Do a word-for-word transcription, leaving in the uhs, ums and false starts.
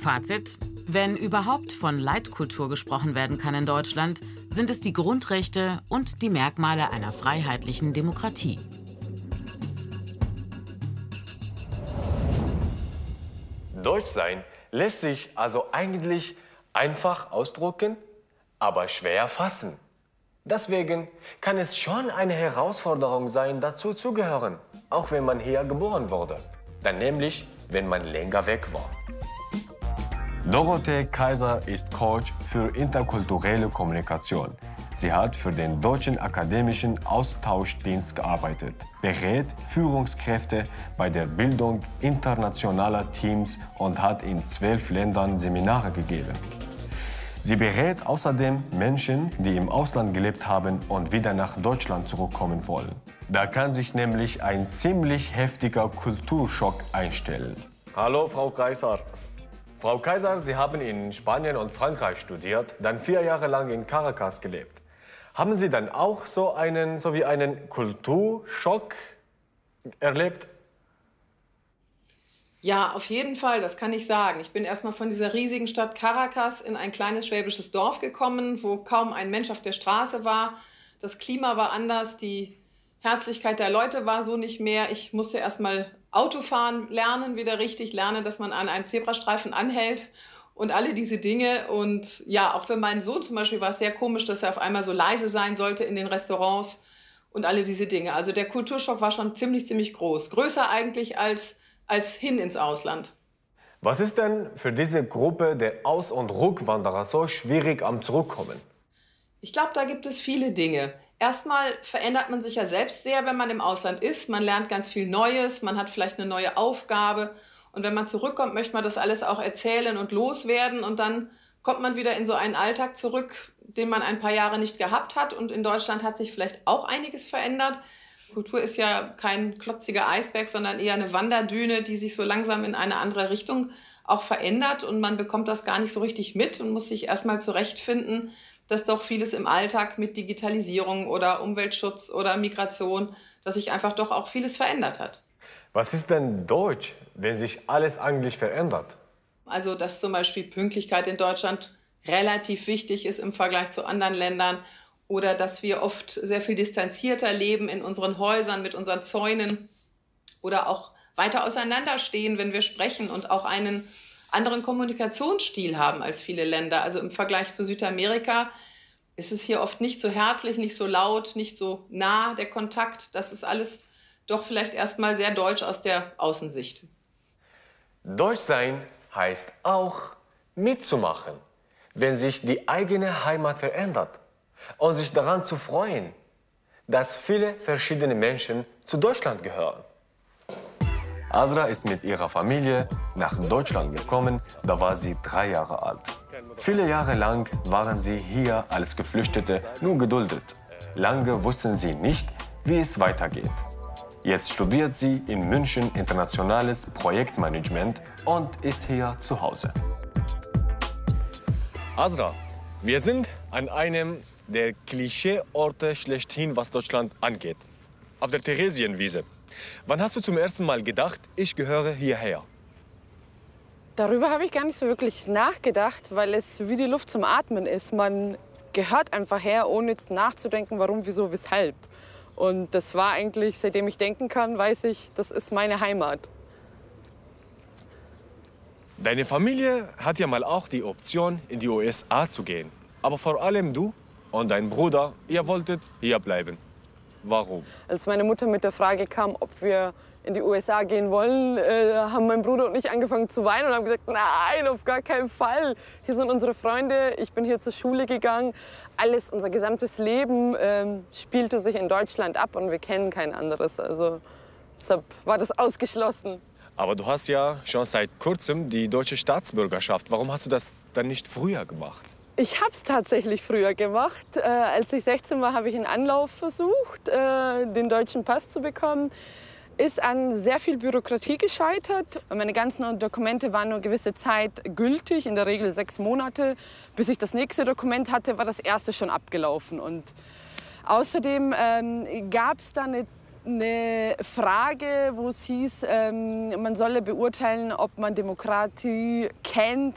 Fazit: Wenn überhaupt von Leitkultur gesprochen werden kann in Deutschland, sind es die Grundrechte und die Merkmale einer freiheitlichen Demokratie. Deutsch sein lässt sich also eigentlich einfach ausdrücken, aber schwer fassen. Deswegen kann es schon eine Herausforderung sein, dazu zu gehören, auch wenn man hier geboren wurde. Dann nämlich, wenn man länger weg war. Dorothee Kaiser ist Coach für interkulturelle Kommunikation. Sie hat für den Deutschen Akademischen Austauschdienst gearbeitet, berät Führungskräfte bei der Bildung internationaler Teams und hat in zwölf Ländern Seminare gegeben. Sie berät außerdem Menschen, die im Ausland gelebt haben und wieder nach Deutschland zurückkommen wollen. Da kann sich nämlich ein ziemlich heftiger Kulturschock einstellen. Hallo, Frau Kaiser. Frau Kaiser, Sie haben in Spanien und Frankreich studiert, dann vier Jahre lang in Caracas gelebt. Haben Sie dann auch so einen, so wie einen Kulturschock erlebt? Ja, auf jeden Fall, das kann ich sagen. Ich bin erstmal von dieser riesigen Stadt Caracas in ein kleines schwäbisches Dorf gekommen, wo kaum ein Mensch auf der Straße war. Das Klima war anders, die Herzlichkeit der Leute war so nicht mehr. Ich musste erstmal Autofahren lernen, wieder richtig lernen, dass man an einem Zebrastreifen anhält und alle diese Dinge. Und ja, auch für meinen Sohn zum Beispiel war es sehr komisch, dass er auf einmal so leise sein sollte in den Restaurants und alle diese Dinge. Also der Kulturschock war schon ziemlich, ziemlich groß. Größer eigentlich als, als hin ins Ausland. Was ist denn für diese Gruppe der Aus- und Rückwanderer so schwierig am Zurückkommen? Ich glaube, da gibt es viele Dinge. Erstmal verändert man sich ja selbst sehr, wenn man im Ausland ist. Man lernt ganz viel Neues, man hat vielleicht eine neue Aufgabe. Und wenn man zurückkommt, möchte man das alles auch erzählen und loswerden. Und dann kommt man wieder in so einen Alltag zurück, den man ein paar Jahre nicht gehabt hat. Und in Deutschland hat sich vielleicht auch einiges verändert. Kultur ist ja kein klotziger Eisberg, sondern eher eine Wanderdüne, die sich so langsam in eine andere Richtung auch verändert. Und man bekommt das gar nicht so richtig mit und muss sich erstmal zurechtfinden, dass doch vieles im Alltag mit Digitalisierung oder Umweltschutz oder Migration, dass sich einfach doch auch vieles verändert hat. Was ist denn Deutsch, wenn sich alles eigentlich verändert? Also, dass zum Beispiel Pünktlichkeit in Deutschland relativ wichtig ist im Vergleich zu anderen Ländern oder dass wir oft sehr viel distanzierter leben in unseren Häusern mit unseren Zäunen oder auch weiter auseinanderstehen, wenn wir sprechen und auch einen anderen Kommunikationsstil haben als viele Länder. Also im Vergleich zu Südamerika ist es hier oft nicht so herzlich, nicht so laut, nicht so nah, der Kontakt. Das ist alles doch vielleicht erstmal sehr deutsch aus der Außensicht. Deutsch sein heißt auch mitzumachen, wenn sich die eigene Heimat verändert und sich daran zu freuen, dass viele verschiedene Menschen zu Deutschland gehören. Azra ist mit ihrer Familie nach Deutschland gekommen, da war sie drei Jahre alt. Viele Jahre lang waren sie hier als Geflüchtete nur geduldet. Lange wussten sie nicht, wie es weitergeht. Jetzt studiert sie in München internationales Projektmanagement und ist hier zu Hause. Azra, wir sind an einem der Klischeeorte schlechthin, was Deutschland angeht. Auf der Theresienwiese. Wann hast du zum ersten Mal gedacht, ich gehöre hierher? Darüber habe ich gar nicht so wirklich nachgedacht, weil es wie die Luft zum Atmen ist. Man gehört einfach her, ohne jetzt nachzudenken, warum, wieso, weshalb. Und das war eigentlich, seitdem ich denken kann, weiß ich, das ist meine Heimat. Deine Familie hat ja mal auch die Option, in die U S A zu gehen. Aber vor allem du und dein Bruder, ihr wolltet hier bleiben. Warum? Als meine Mutter mit der Frage kam, ob wir in die U S A gehen wollen, äh, haben mein Bruder und ich angefangen zu weinen und haben gesagt, nein, auf gar keinen Fall. Hier sind unsere Freunde, ich bin hier zur Schule gegangen. Alles, unser gesamtes Leben ähm, spielte sich in Deutschland ab und wir kennen kein anderes. Also deshalb war das ausgeschlossen. Aber du hast ja schon seit kurzem die deutsche Staatsbürgerschaft. Warum hast du das dann nicht früher gemacht? Ich habe es tatsächlich früher gemacht. Äh, als ich sechzehn war, habe ich einen Anlauf versucht, äh, den deutschen Pass zu bekommen. Ist an sehr viel Bürokratie gescheitert. Meine ganzen Dokumente waren nur gewisse Zeit gültig, in der Regel sechs Monate. Bis ich das nächste Dokument hatte, war das erste schon abgelaufen. Und außerdem ähm, gab es da eine, eine Frage, wo es hieß, ähm, man solle beurteilen, ob man Demokratie kennt